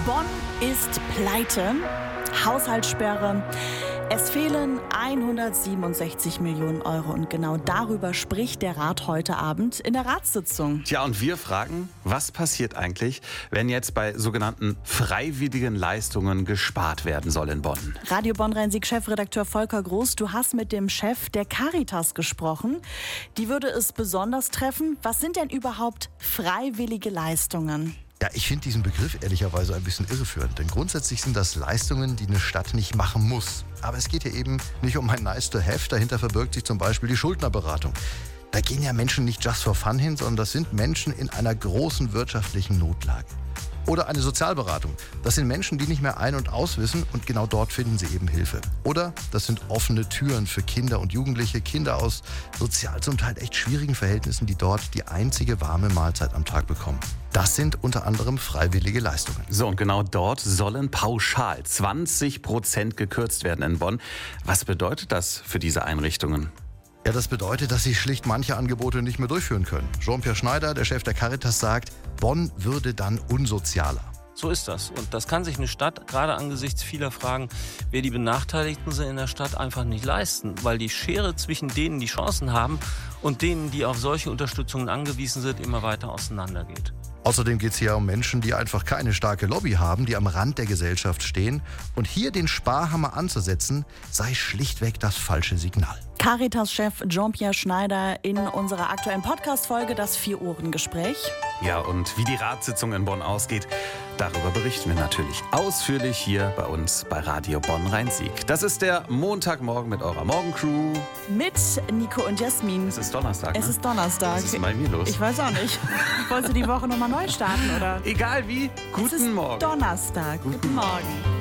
Bonn ist pleite, Haushaltssperre. Es fehlen 167 Millionen Euro und genau darüber spricht der Rat heute Abend in der Ratssitzung. Tja, und wir fragen, was passiert eigentlich, wenn jetzt bei sogenannten freiwilligen Leistungen gespart werden soll in Bonn? Radio Bonn-Rhein-Sieg-Chefredakteur Volker Groß, du hast mit dem Chef der Caritas gesprochen. Die würde es besonders treffen. Was sind denn überhaupt freiwillige Leistungen? Ja, ich finde diesen Begriff ehrlicherweise ein bisschen irreführend, denn grundsätzlich sind das Leistungen, die eine Stadt nicht machen muss. Aber es geht hier eben nicht um ein nice to have, dahinter verbirgt sich zum Beispiel die Schuldnerberatung. Da gehen ja Menschen nicht just for fun hin, sondern das sind Menschen in einer großen wirtschaftlichen Notlage. Oder eine Sozialberatung. Das sind Menschen, die nicht mehr ein- und auswissen und genau dort finden sie eben Hilfe. Oder das sind offene Türen für Kinder und Jugendliche, Kinder aus sozial zum Teil echt schwierigen Verhältnissen, die dort die einzige warme Mahlzeit am Tag bekommen. Das sind unter anderem freiwillige Leistungen. So, und genau dort sollen pauschal 20% gekürzt werden in Bonn. Was bedeutet das für diese Einrichtungen? Ja, das bedeutet, dass sie schlicht manche Angebote nicht mehr durchführen können. Jean-Pierre Schneider, der Chef der Caritas, sagt, Bonn würde dann unsozialer. So ist das. Und das kann sich eine Stadt, gerade angesichts vieler Fragen, wer die Benachteiligten sind in der Stadt, einfach nicht leisten. Weil die Schere zwischen denen, die Chancen haben und denen, die auf solche Unterstützungen angewiesen sind, immer weiter auseinandergeht. Außerdem geht es hier um Menschen, die einfach keine starke Lobby haben, die am Rand der Gesellschaft stehen. Und hier den Sparhammer anzusetzen, sei schlichtweg das falsche Signal. Caritas-Chef Jean-Pierre Schneider in unserer aktuellen Podcast-Folge Das Vier-Ohren-Gespräch. Ja, und wie die Ratssitzung in Bonn ausgeht, darüber berichten wir natürlich ausführlich hier bei uns bei Radio Bonn-Rhein-Sieg. Das ist der Montagmorgen mit eurer Morgencrew. Mit Nico und Jasmin. Es ist Donnerstag, ne? Es ist Donnerstag. Was ist denn bei mir los? Ich weiß auch nicht. Wolltest du die Woche nochmal neu starten, oder? Egal wie, Es ist guten Morgen. Donnerstag. Guten Morgen.